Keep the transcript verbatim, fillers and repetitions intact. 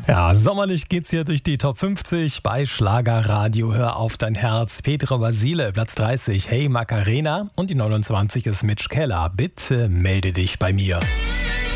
Ja, sommerlich geht's hier durch die Top fünfzig bei Schlagerradio. Hör auf dein Herz. Petra Basile, Platz dreißig. Hey Macarena. Und die neunundzwanzig ist Mitch Keller. Bitte melde dich bei mir.